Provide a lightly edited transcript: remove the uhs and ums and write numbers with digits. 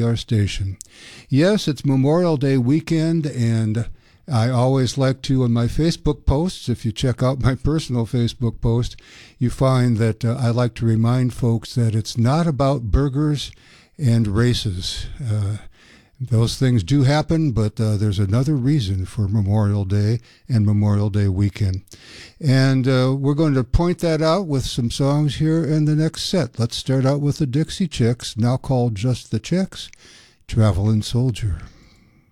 KTPR station. Yes, it's Memorial Day weekend, and I always like to, on my Facebook posts, if you check out my personal Facebook post, you find that I like to remind folks that it's not about burgers and races. Those things do happen, but there's another reason for Memorial Day and Memorial Day weekend. And we're going to point that out with some songs here in the next set. Let's start out with the Dixie Chicks, now called just the Chicks, Traveling Soldier.